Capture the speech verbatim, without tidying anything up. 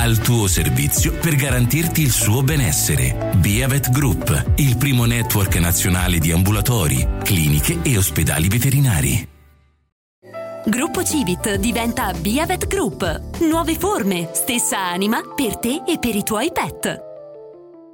al tuo servizio per garantirti il suo benessere. Biavet Group, il primo network nazionale di ambulatori, cliniche e ospedali veterinari. Gruppo Civit diventa Biavet Group. Nuove forme, stessa anima per te e per i tuoi pet.